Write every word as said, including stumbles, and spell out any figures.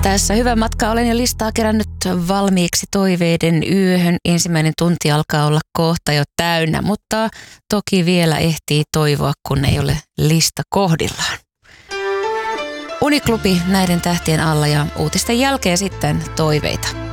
Tässä hyvä matka, olen jo listaa kerännyt valmiiksi toiveiden yöhön. Ensimmäinen tunti alkaa olla kohta jo täynnä, mutta toki vielä ehtii toivoa, kun ei ole lista kohdillaan. Uniklubi näiden tähtien alla ja uutisten jälkeen sitten toiveita.